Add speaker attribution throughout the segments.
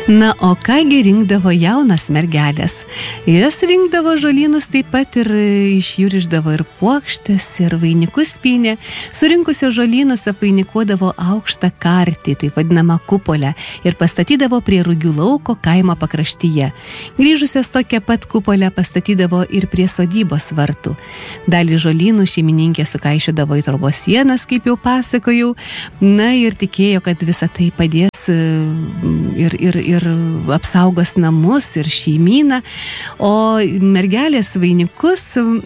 Speaker 1: Na, o kągi rinkdavo jaunas mergelės? Jas rinkdavo žolynus taip pat ir iš jų rišdavo ir puokštes, ir vainikus pynė. Surinkusio žolynus apvainikuodavo aukštą kartį, taip vadinamą kupolę, ir pastatydavo prie Rugių lauko kaimo pakraštyje. Grįžusios tokią pat kupolę pastatydavo ir prie sodybos vartų. Dalį žolynų šeimininkė sukaišiodavo į trobos sienas, kaip jau pasakojau, na ir tikėjo, kad visa tai padės ir apsaugos namus ir šeimyną, o mergelės vainikus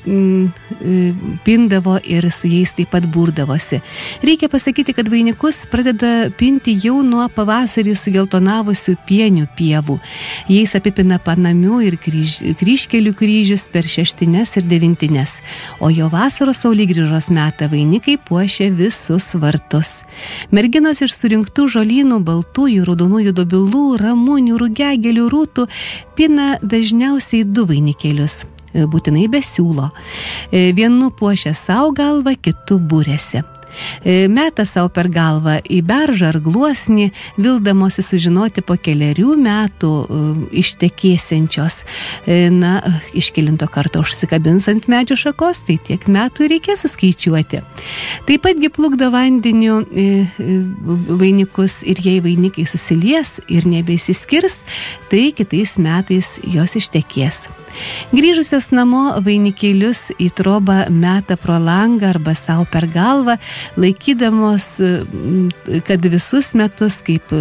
Speaker 1: pindavo ir su jais taip pat būrdavosi. Reikia pasakyti, kad vainikus pradeda pinti jau nuo pavasarį sugeltonavusių pienių pievų. Jais apipina panamių ir kryžkelių kryžius per šeštines ir devintines, o jo vasaros saulėgrįžos metą vainikai puošia visus vartus. Merginos iš surinktų žolynų, baltųjų, raudonųjų dobilų, ramunių, rugegelių, rūtų pina dažniausiai 2 vainikėlius, būtinai be siūlo. Vienu puošia savo galvą, kitu būrėsi. Meta savo per galvą į beržą ar gluosnį, vildamosi sužinoti po 4 metų ištekėsiančios. Na, iš kelinto karto užsikabins ant medžio šakos, tai tiek metų reikės suskaičiuoti. Taip patgi plukdo vandeniu vainikus, ir jei vainikai susilies ir nebesiskirs, tai kitais metais jos ištekės. Grįžusios namo vainikėlius į trobą meta pro langą arba savo per galvą, laikydamos, kad visus metus kaip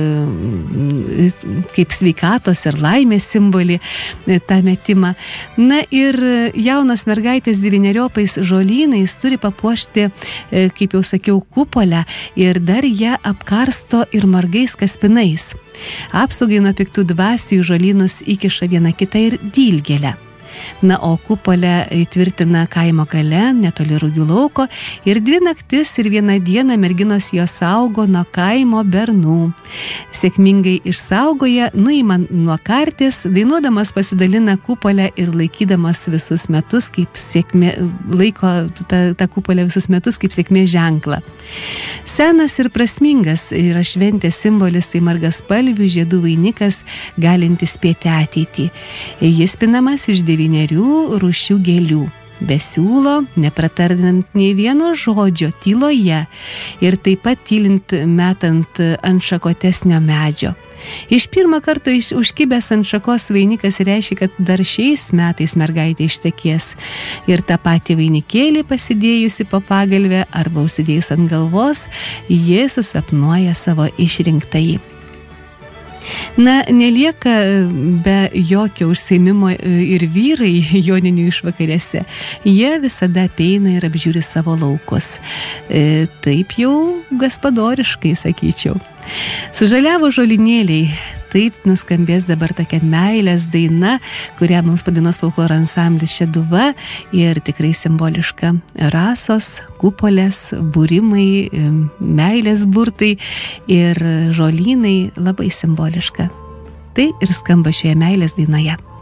Speaker 1: sveikatos ir laimės simbolį tą metimą. Na ir jaunos mergaitės 9 žolynais turi papuošti, kaip jau sakiau, kupolę ir dar ją apkarsto ir margais kaspinais. Apsaugai nuo piktų dvasių žolynus įkiša viena kitą ir dilgėlę. Na, o kupolę įtvirtina kaimo gale, netoli Rugių lauko, ir 2 naktis ir 1 dieną merginos jos saugo nuo kaimo bernų. Sėkmingai išsaugoja, nuima nuo karties, dainuodamas pasidalina kupolę ir laikydamas visus metus kaip sėkmė, laiko tą kupolę visus metus kaip sėkmės ženklą. Senas ir prasmingas yra šventės simbolis, tai margaspalvių žiedų vainikas, galintis spėti ateitį. Jis pinamas iš 9 rūšių gėlių, be siūlo, nepratardant nei vieno žodžio, tyloje, ir taip pat tylint metant ant šakotesnio medžio. Iš pirmą kartą užkibęs ant šakos vainikas reiškia, kad dar šiais metais mergaitė ištekės, ir tą patį vainikėlį pasidėjusi po pagalvę arba užsidėjus ant galvos, jie susapnuoja savo išrinktąjį. Na, nelieka be jokio užsiėmimo ir vyrai joninių išvakarėse. Jie visada apeina ir apžiūri savo laukus. Taip jau gaspadoriškai, sakyčiau. Sužaliavo žolynėliai. Taip nuskambės dabar tokia meilės daina, kurią mums padainuos folkloro ansamblis Šeduva, ir tikrai simboliška. Rasos, kupolės, būrimai, meilės burtai ir žolynai, labai simboliška. Tai ir skamba šioje meilės dainoje.